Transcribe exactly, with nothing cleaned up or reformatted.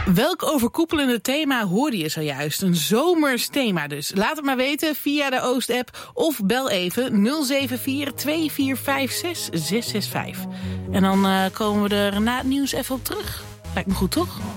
Welk overkoepelende thema hoorde je zojuist? Een zomers thema dus. Laat het maar weten via de Oost-app of bel even nul zeven vier twee vier vijf zes zes zes vijf. En dan uh, komen we er na het nieuws even op terug. Lijkt me goed, toch?